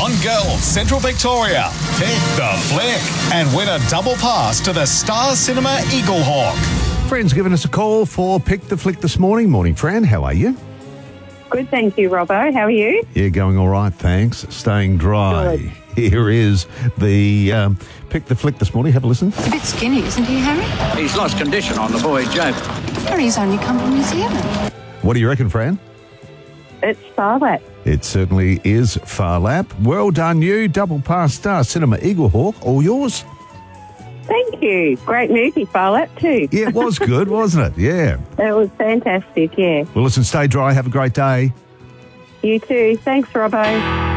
On Girls Central Victoria. Pick the flick and win a double pass to the Star Cinema Eagle Hawk. Friends giving us a call for Pick the Flick this morning. Morning, Fran. How are you? Good, thank you, Robbo. How are you? Yeah, going all right, thanks. Staying dry. Good. Here is the Pick the Flick this morning. Have a listen. A bit skinny, isn't he, Harry? He's lost condition on the voyage out. Harry's only come from New Zealand. What do you reckon, Fran? It's Phar Lap. It certainly is Phar Lap. Well done, you. Double pass Star Cinema Eagle Hawk. All yours. Thank you. Great movie, Phar Lap, too. Yeah, it was good, wasn't it? Yeah. It was fantastic, yeah. Well, listen, stay dry. Have a great day. You too. Thanks, Robbo.